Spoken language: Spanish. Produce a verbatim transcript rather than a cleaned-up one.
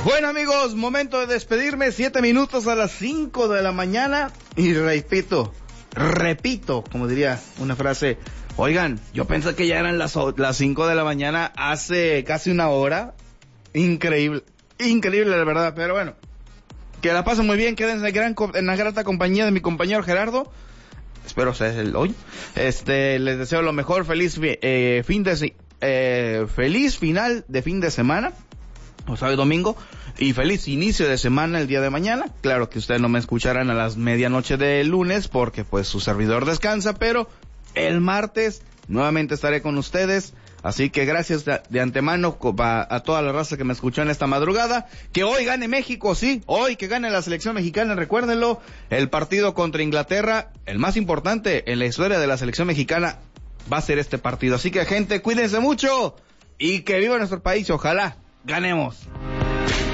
Bueno, amigos, momento de despedirme, siete minutos a las cinco de la mañana, y repito, repito, como diría una frase, oigan, yo pensé que ya eran las, las cinco de la mañana hace casi una hora, increíble, increíble la verdad, pero bueno, que la pasen muy bien, quédense en, gran, en la grata compañía de mi compañero Gerardo, espero sea el hoy, este, les deseo lo mejor, feliz eh, fin de, eh, feliz final de fin de semana, o sábado y domingo, y feliz inicio de semana el día de mañana. Claro que ustedes no me escucharán a las medianoche del lunes porque pues su servidor descansa, pero el martes nuevamente estaré con ustedes, así que gracias de, de antemano a, a toda la raza que me escuchó en esta madrugada. Que hoy gane México, sí, hoy que gane la selección mexicana, recuérdenlo, el partido contra Inglaterra, el más importante en la historia de la selección mexicana, va a ser este partido, así que gente, cuídense mucho y que viva nuestro país, ojalá ganemos.